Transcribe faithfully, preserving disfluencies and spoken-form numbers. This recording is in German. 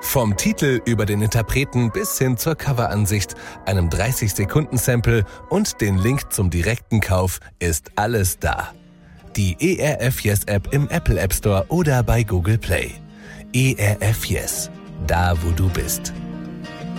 Vom Titel über den Interpreten bis hin zur Coveransicht, einem dreißig-Sekunden-Sample und den Link zum direkten Kauf ist alles da. Die E R F Yes App im Apple App Store oder bei Google Play. E R F Yes, da wo du bist.